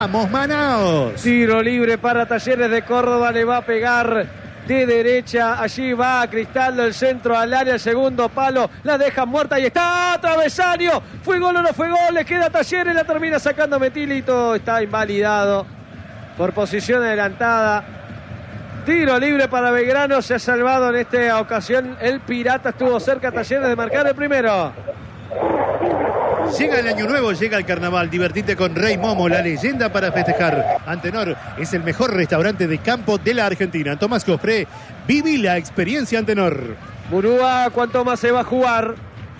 ¡Vamos, Manaos! Tiro libre para Talleres de Córdoba, le va a pegar de derecha, allí va Cristaldo, el centro al área, el segundo palo, la deja muerta y está travesaño, ¿fue gol o no fue gol? Le queda Talleres, la termina sacando Metilito, está invalidado por posición adelantada. Tiro libre para Belgrano, se ha salvado en esta ocasión el Pirata, estuvo cerca Talleres de marcar el primero. Llega el año nuevo, llega el carnaval. Divertite con Rey Momo, la leyenda para festejar. Antenor es el mejor restaurante de campo de la Argentina. Tomás Cofré, viví la experiencia Antenor. Murúa, ¿cuánto más se va a jugar?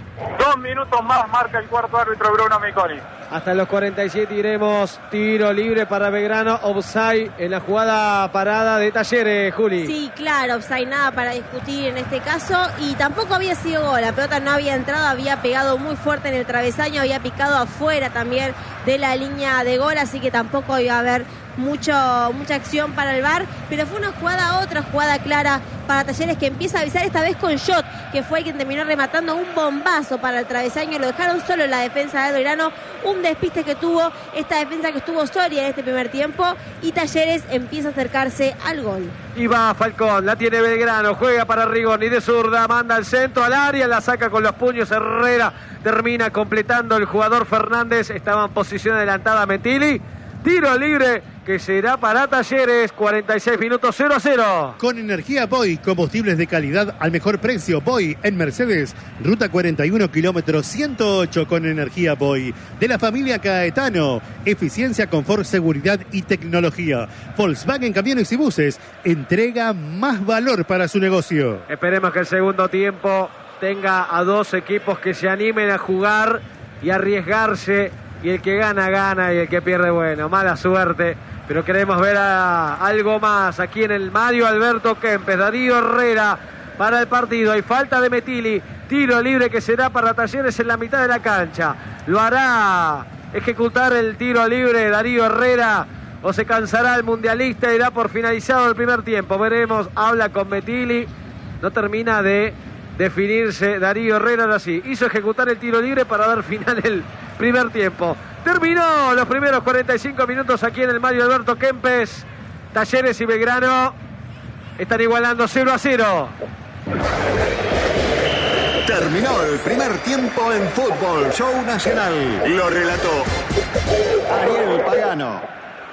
2 minutos más marca el cuarto árbitro Bruno Miconi. Hasta los 47 iremos. Tiro libre para Belgrano. Offside en la jugada parada de Talleres, Juli. Sí, claro, offside, nada para discutir en este caso. Y tampoco había sido gol. La pelota no había entrado, había pegado muy fuerte en el travesaño, había picado afuera también de la línea de gol. Así que tampoco iba a haber mucha acción para el VAR. Pero fue otra jugada clara para Talleres, que empieza a avisar esta vez con Shot, que fue quien terminó rematando un bombazo para el travesaño. Lo dejaron solo en la defensa de Belgrano. Un despiste que tuvo esta defensa, que estuvo Soria en este primer tiempo, y Talleres empieza a acercarse al gol. Y va Falcón, la tiene Belgrano, juega para Rigoni de zurda, manda al centro, al área, la saca con los puños Herrera, termina completando el jugador Fernández, estaba en posición adelantada Metilli. Tiro libre que será para Talleres, 46 minutos, 0-0. Con energía Boy, combustibles de calidad al mejor precio. Boy en Mercedes, ruta 41, kilómetro 108 con energía Boy. De la familia Caetano, eficiencia, confort, seguridad y tecnología. Volkswagen Camiones y Buses, entrega más valor para su negocio. Esperemos que el segundo tiempo tenga a dos equipos que se animen a jugar y arriesgarse. Y el que gana, gana, y el que pierde, bueno, mala suerte. Pero queremos ver algo más aquí en el Mario Alberto Kempes. Darío Herrera para el partido. Hay falta de Metilli. Tiro libre que será para Talleres en la mitad de la cancha. Lo hará ejecutar el tiro libre Darío Herrera, o se cansará el mundialista y da por finalizado el primer tiempo. Veremos, habla con Metilli. No termina de definirse Darío Herrera, ahora sí. Hizo ejecutar el tiro libre para dar final el primer tiempo. Terminó los primeros 45 minutos aquí en el Mario Alberto Kempes. Talleres y Belgrano están igualando 0-0. Terminó el primer tiempo en Fútbol Show Nacional. Lo relató Ariel Pagano.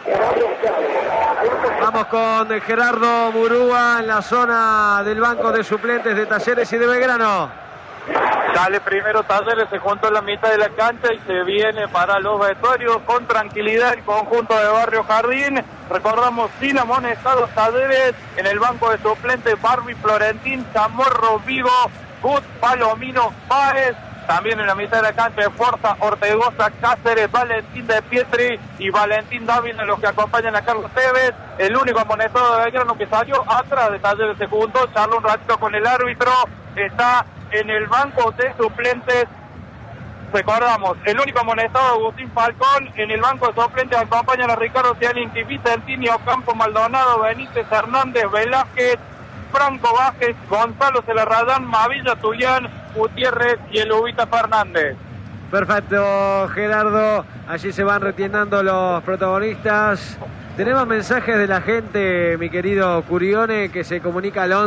Vamos con Gerardo Murúa en la zona del banco de suplentes de Talleres y de Belgrano. Sale primero Talleres, se juntó en la mitad de la cancha y se viene para los vestuarios con tranquilidad el conjunto de Barrio Jardín. Recordamos, sin amonestados Talleres, en el banco de suplentes Barbie, Florentín, Chamorro, Vigo, Gut, Palomino, Páez. También en la mitad de la cancha de Fuerza, Ortegoza, Cáceres, Valentín de Pietri y Valentín Dávila, los que acompañan a Carlos Tevez. El único amonestado de Belgrano que salió atrás de Talleres se juntó, charló un ratito con el árbitro, está en el banco de suplentes. Recordamos, el único amonestado Agustín Falcón. En el banco de suplentes acompañan a Ricardo Cialinski, Vicentini, Ocampo, Maldonado, Benítez, Hernández, Velázquez, Franco Vázquez, Gonzalo Celarradán, Mavilla, Tuyán, Gutiérrez y el Ubita Fernández. Perfecto, Gerardo. Allí se van retirando los protagonistas. Tenemos mensajes de la gente, mi querido Curione, que se comunica al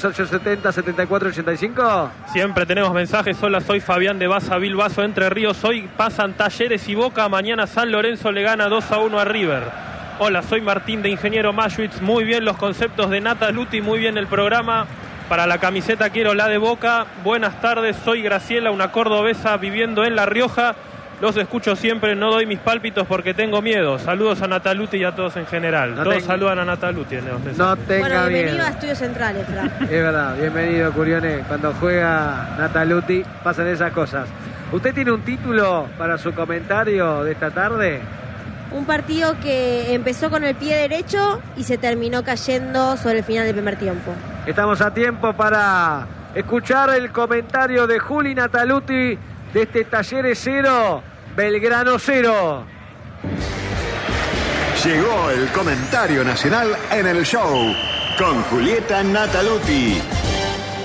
11-3870-7485. Siempre tenemos mensajes. Hola, soy Fabián de Baza, Bilbaso, Entre Ríos. Hoy pasan Talleres y Boca. Mañana San Lorenzo le gana 2-1 a River. Hola, soy Martín de Ingeniero Maschwitz. Muy bien los conceptos de Nata Luti, muy bien el programa. Para la camiseta quiero la de Boca. Buenas tardes, soy Graciela, una cordobesa viviendo en La Rioja. Los escucho siempre, no doy mis pálpitos porque tengo miedo. Saludos a Nataluti y a todos en general. Todos saludan a Nataluti en los mensajes. No tenga Bueno, bienvenido miedo. a Estudios Centrales, Fran. Es verdad, bienvenido, Curione. Cuando juega Nataluti pasan esas cosas. ¿Usted tiene un título para su comentario de esta tarde? Un partido que empezó con el pie derecho y se terminó cayendo sobre el final del primer tiempo. Estamos a tiempo para escuchar el comentario de Juli Nataluti de este Talleres 0, Belgrano 0. Llegó el comentario nacional en el show con Julieta Nataluti.